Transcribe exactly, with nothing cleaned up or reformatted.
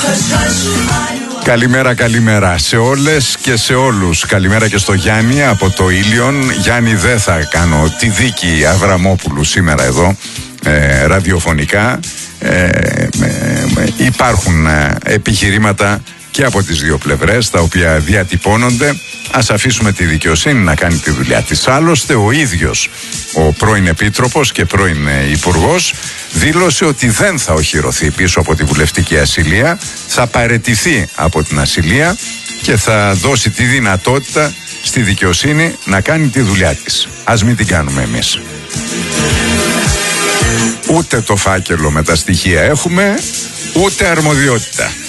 Καλημέρα, καλημέρα σε όλες και σε όλους. Καλημέρα και στο Γιάννη από το Ήλιον. Γιάννη, δεν θα κάνω τη δίκη Αβραμόπουλου σήμερα εδώ ε, ραδιοφωνικά. Ε, ε, ε, υπάρχουν ε, επιχειρήματα και από τις δύο πλευρές τα οποία διατυπώνονται. Ας αφήσουμε τη δικαιοσύνη να κάνει τη δουλειά της. Άλλωστε ο ίδιος ο πρώην Επίτροπος και πρώην Υπουργός δήλωσε ότι δεν θα οχυρωθεί πίσω από τη βουλευτική ασυλία, θα παραιτηθεί από την ασυλία και θα δώσει τη δυνατότητα στη δικαιοσύνη να κάνει τη δουλειά της. Ας μην την κάνουμε εμείς. Ούτε το φάκελο με τα στοιχεία έχουμε, ούτε αρμοδιότητα.